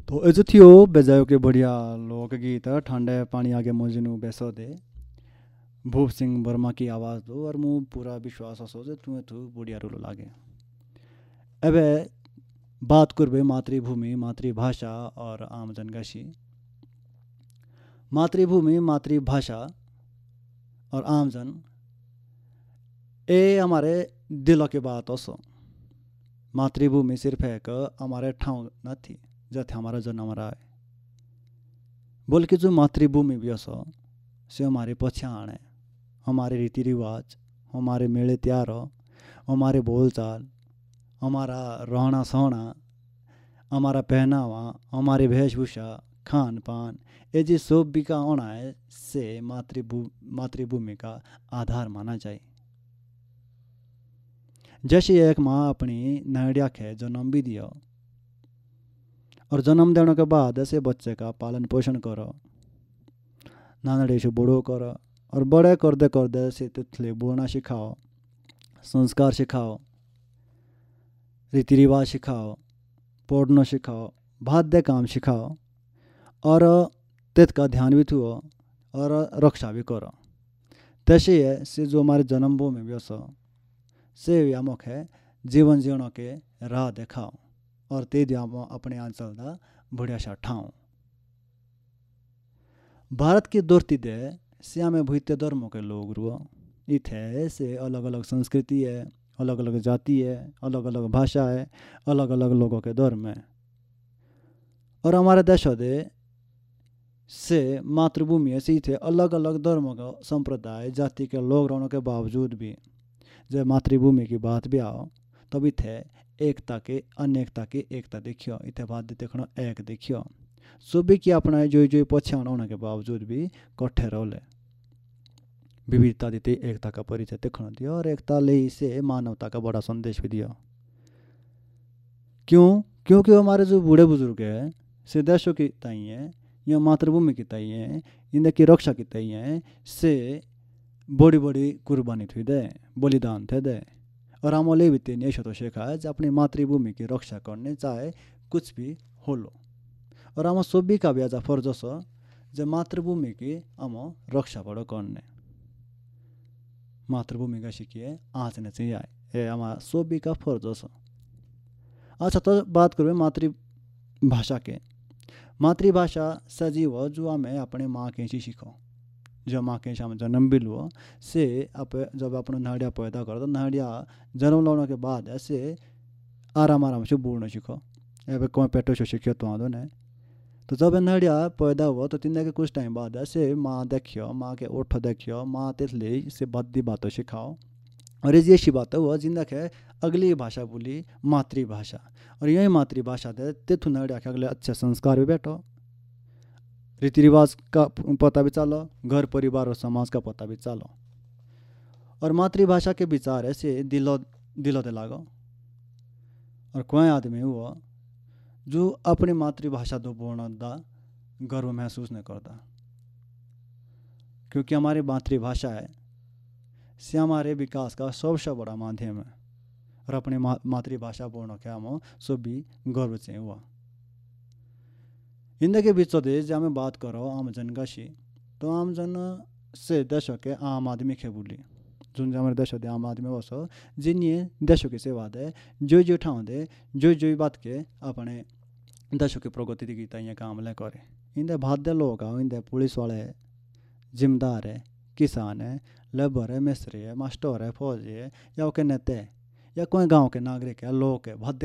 तो ए जो थियो बेजायो के बढ़िया लोकगीत ठंडे पानी आगे मजनू बेसो दे भूप सिंह वर्मा की आवाज़ दो और मुँह पूरा विश्वास असो जे तुम्हें तू बुढ़िया रूलो लागे। एबे बात करबे मातृभूमि मातृभाषा और आम जनगाशी। मातृभूमि मातृभाषा और आम जन ए हमारे दिल के बात असो। मातृभूमि सिर्फ एक हमारे ठाव न थी जथे हमारा जन्म रहा है, बल्कि जो मातृभूमि भी असो से हमारे पछाण है, हमारे रीति रिवाज, हमारे मेले त्योहार, हमारे बोलचाल, हमारा रहना सहना, हमारा पहनावा, हमारी वेशभूषा, खान पान, ये जी सब भी का होना है से मातृभूमि का आधार माना जाए। जैसे एक माँ अपनी नैड़िया के जन्म भी दिया और जन्म देने के बाद ऐसे बच्चे का पालन पोषण करो, नानड़े से बड़ो करो और बड़े करदे से तिथले बोलना सिखाओ, संस्कार सिखाओ, रीति रिवाज सिखाओ, पढ़ना सिखाओ, बाध्य काम सिखाओ और तेत का ध्यान भी थुओ और रक्षा भी करो। तैसे है से जो हमारे जन्मभूमि भी असो से यामक है जीवन जीवन के राह दिखाओ और ते दियामो अपने अंचल दा बढ़िया सा ठाओ। भारत की दोस्ती दे से में भूते धर्मों के लोग रुआ इथे से अलग अलग संस्कृति है, अलग अलग जाति है, अलग अलग भाषा है, अलग अलग लोगों के धर्म है। और हमारे देश दे से मातृभूमि से इथे अलग अलग धर्मों का संप्रदाय जाति के लोग रहने के बावजूद भी जब मातृभूमि की बात भी आओ तब इथे एकता के अनेकता की एकता देखियो, इथे बात देखना एक देखियो सभी की अपना जो पछाण होने के बावजूद भी कट्ठे रोले विविधता देते एकता का परिचय देखना दिया और एकता ले से मानवता का बड़ा संदेश भी दिया। क्योंकि हमारे जो बूढ़े बुजुर्ग है से देशों की ताई है या मातृभूमि की ताई है, इनकी रक्षा की ताई है से बड़ी बड़ी कुर्बानी थी दे, बलिदान थे दे और हमले भी तेन ऐसा तो सीखा है जो अपनी मातृभूमि की रक्षा करने चाहे कुछ भी हो लो और हम सभी का भी आज फर्ज सो जो मातृभूमि की हम रक्षा बड़ो करने मातृभूमि का सीखिए आज ने चाहिए ये हमारा सभी का फर्ज सो। अच्छा तो बात करें मातृभाषा के। मातृभाषा सजीव जो हमें अपने माँ के ही सीखो, जब माँ के सामने जन्म भी लो से जब अपना नहड़िया पैदा कर दो नहड़िया जन्म लाने के बाद ऐसे आराम से बोलना सीखो। अब कौन पेटो से सीखियो तो आदो नहीं तो जब नहड़िया पैदा हुआ तो तीन के कुछ टाइम बाद ऐसे माँ देखियो, माँ के ओठ देखियो, माँ तेले से बद्दी बातों सिखाओ और ये ऐसी बात हुआ जिंदा के अगली भाषा बोली मातृभाषा और यही मातृभाषा दे तेथु नहड़िया के अगले अच्छे संस्कार भी बैठो, रीति रिवाज का पता भी चलो, घर परिवार और समाज का पता भी चलो और मातृभाषा के विचार ऐसे दिलो दे लागो। और कोई आदमी हुआ जो अपनी मातृभाषा दो बोलने दा गर्व महसूस नहीं करता क्योंकि हमारी मातृभाषा है से हमारे विकास का सबसे बड़ा माध्यम है और अपनी मातृभाषा बोलने के हम सभी गर्व से हुआ। हिंदी के बीच देश जब मैं बात करो आम जन का शी तो आम जन से देशों के आम आदमी के बोली जो हमारे देशों के आम आदमी बसो जिन्हें देशों की सेवा दे जो ठाव दे जो बात के अपने देशों की प्रगति की तय काम ले करे। इंदे भाद्य लोग आओ इंदे पुलिस वाले जिम्मेदार है, किसान है, लेबर है, मिस्त्री है, मास्टर है, फौजी है या के नेता या कोई गांव के नागरिक है, लोग है, भाद्य